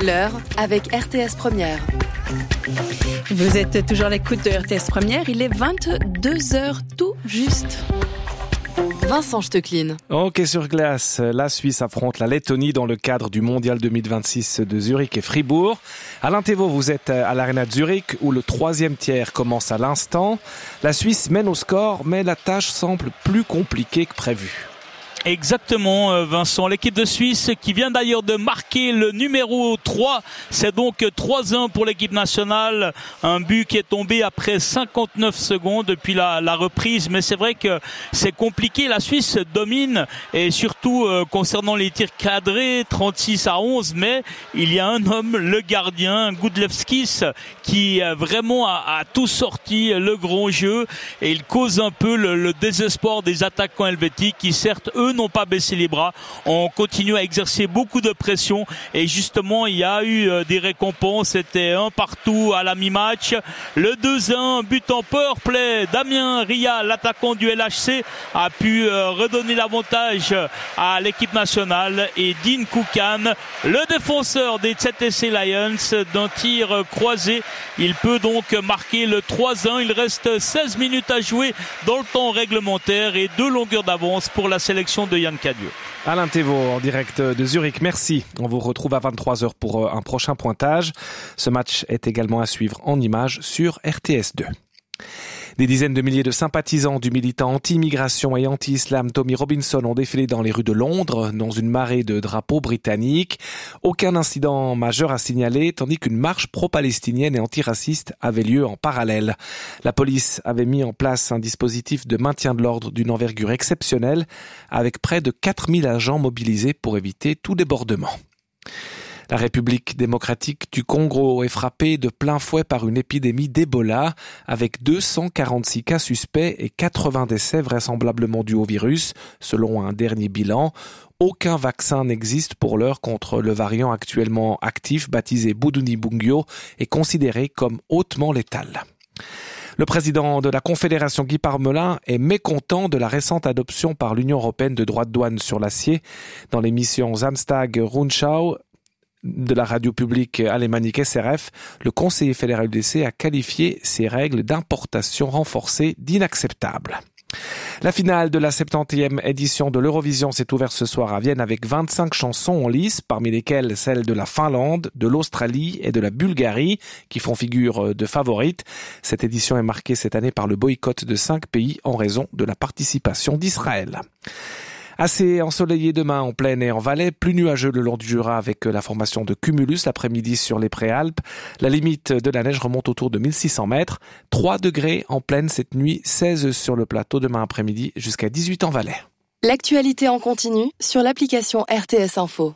L'heure avec RTS Première. Vous êtes toujours à l'écoute de RTS Première, il est 22h tout juste. Vincent Stecklin. Hockey sur glace, la Suisse affronte la Lettonie dans le cadre du Mondial 2026 de Zurich et Fribourg. Alain Thévault, vous êtes à l'Arena de Zurich où le troisième tiers commence à l'instant. La Suisse mène au score, mais la tâche semble plus compliquée que prévu. Exactement, Vincent. L'équipe de Suisse qui vient d'ailleurs de marquer le numéro 3. C'est donc 3-1 pour l'équipe nationale. Un but qui est tombé après 59 secondes depuis la reprise. Mais c'est vrai que c'est compliqué. La Suisse domine et surtout concernant les tirs cadrés, 36-11. Mais il y a un homme, le gardien, Gudlevskis, qui vraiment a tout sorti, le grand jeu. Et il cause un peu le désespoir des attaquants helvétiques qui certes, eux, n'ont pas baissé les bras. On continue à exercer beaucoup de pression et justement il y a eu des récompenses. C'était un partout à la mi-match. Le 2-1, but en power play. Damien Ria, l'attaquant du LHC, a pu redonner l'avantage à l'équipe nationale et Dean Koukan, le défenseur des ZSC Lions, d'un tir croisé, il peut donc marquer le 3-1. Il reste 16 minutes à jouer dans le temps réglementaire et 2 longueurs d'avance pour la sélection de Yann Cadieux. Alain Thévault en direct de Zurich, merci. On vous retrouve à 23h pour un prochain pointage. Ce match est également à suivre en images sur RTS2. Des dizaines de milliers de sympathisants du militant anti-immigration et anti-islam Tommy Robinson ont défilé dans les rues de Londres dans une marée de drapeaux britanniques. Aucun incident majeur à signaler, tandis qu'une marche pro-palestinienne et antiraciste avait lieu en parallèle. La police avait mis en place un dispositif de maintien de l'ordre d'une envergure exceptionnelle, avec près de 4000 agents mobilisés pour éviter tout débordement. La République démocratique du Congo est frappée de plein fouet par une épidémie d'Ebola, avec 246 cas suspects et 80 décès vraisemblablement dus au virus, selon un dernier bilan. Aucun vaccin n'existe pour l'heure contre le variant actuellement actif, baptisé Budunibugyo, et considéré comme hautement létal. Le président de la Confédération, Guy Parmelin, est mécontent de la récente adoption par l'Union européenne de droits de douane sur l'acier. Dans l'émission Samstag Rundschau de la radio publique alémanique SRF, le conseiller fédéral UDC a qualifié ces règles d'importation renforcées d'inacceptables. La finale de la 70e édition de l'Eurovision s'est ouverte ce soir à Vienne avec 25 chansons en lice, parmi lesquelles celles de la Finlande, de l'Australie et de la Bulgarie, qui font figure de favorites. Cette édition est marquée cette année par le boycott de 5 pays en raison de la participation d'Israël. Assez ensoleillé demain en plaine et en Valais, plus nuageux le long du Jura avec la formation de cumulus l'après-midi sur les Préalpes. La limite de la neige remonte autour de 1600 mètres. 3 degrés en plaine cette nuit, 16 sur le plateau demain après-midi, jusqu'à 18 en Valais. L'actualité en continu sur l'application RTS Info.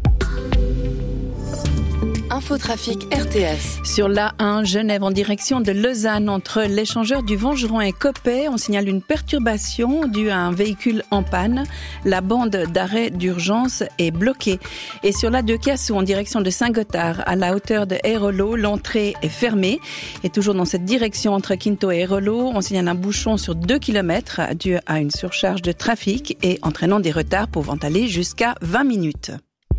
Infotrafic RTS. Sur l'A1 Genève en direction de Lausanne entre l'échangeur du Vengeron et Coppet, on signale une perturbation due à un véhicule en panne. La bande d'arrêt d'urgence est bloquée. Et sur l'A2 Cassou en direction de Saint-Gothard à la hauteur de Airolo, l'entrée est fermée. Et toujours dans cette direction entre Quinto et Airolo, on signale un bouchon sur 2 km dû à une surcharge de trafic et entraînant des retards pouvant aller jusqu'à 20 minutes.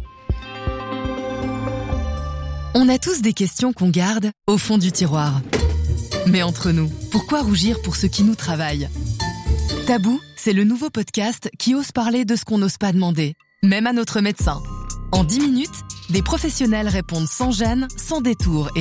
On a tous des questions qu'on garde au fond du tiroir. Mais entre nous, pourquoi rougir pour ce qui nous travaille ? Tabou, c'est le nouveau podcast qui ose parler de ce qu'on n'ose pas demander, même à notre médecin. En 10 minutes, des professionnels répondent sans gêne, sans détour et